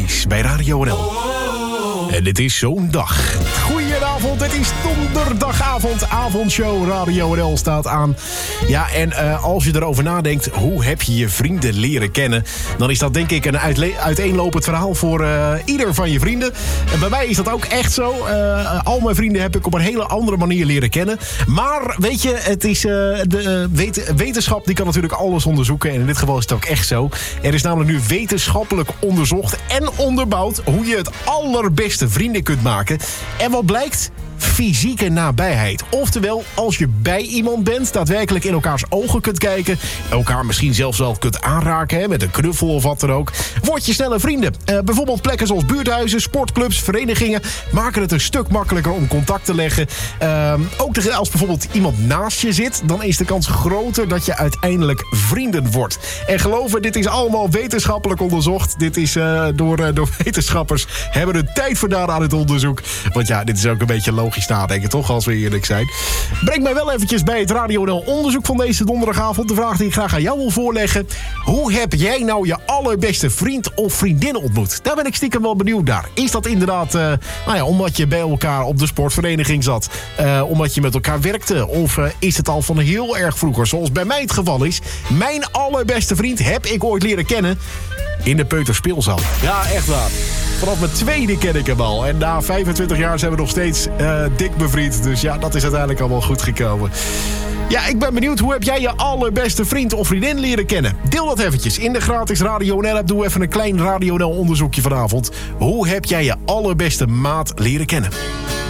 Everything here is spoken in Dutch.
Grace bij Radio NL. En dit is zo'n dag. Goedenavond, het is donderdagavond. Avondshow Radio NL staat aan. Ja, en als je erover nadenkt, hoe heb je je vrienden leren kennen? Dan is dat denk ik een uiteenlopend verhaal voor ieder van je vrienden. En bij mij is dat ook echt zo. Al mijn vrienden heb ik op een hele andere manier leren kennen. Maar weet je, het is wetenschap die kan natuurlijk alles onderzoeken. En in dit geval is het ook echt zo. Er is namelijk nu wetenschappelijk onderzocht en onderbouwd hoe je het allerbeste vrienden kunt maken. En wat blijkt? Fysieke nabijheid. Oftewel, als je bij iemand bent, daadwerkelijk in elkaars ogen kunt kijken, elkaar misschien zelfs wel kunt aanraken, hè, met een knuffel of wat dan ook, word je sneller vrienden. Bijvoorbeeld plekken zoals buurthuizen, sportclubs, verenigingen maken het een stuk makkelijker om contact te leggen. Ook als bijvoorbeeld iemand naast je zit, dan is de kans groter dat je uiteindelijk vrienden wordt. En geloof me, dit is allemaal wetenschappelijk onderzocht. Dit is door wetenschappers hebben er tijd gedaan aan het onderzoek. Want ja, dit is ook een beetje logisch nadenken, toch, als we eerlijk zijn. Breng mij wel eventjes bij het Radio NL onderzoek van deze donderdagavond. De vraag die ik graag aan jou wil voorleggen: hoe heb jij nou je allerbeste vriend of vriendin ontmoet? Daar ben ik stiekem wel benieuwd naar. Is dat inderdaad omdat je bij elkaar op de sportvereniging zat? Omdat je met elkaar werkte? Of is het al van heel erg vroeger, zoals bij mij het geval is? Mijn allerbeste vriend heb ik ooit leren kennen in de peuterspeelzaal. Ja, echt waar. Vanaf mijn tweede ken ik hem al. En na 25 jaar zijn we nog steeds dik bevriend. Dus ja, dat is uiteindelijk allemaal goed gekomen. Ja, ik ben benieuwd, hoe heb jij je allerbeste vriend of vriendin leren kennen? Deel dat eventjes in de gratis Radio NL app. Doe even een klein Radio NL onderzoekje vanavond. Hoe heb jij je allerbeste maat leren kennen?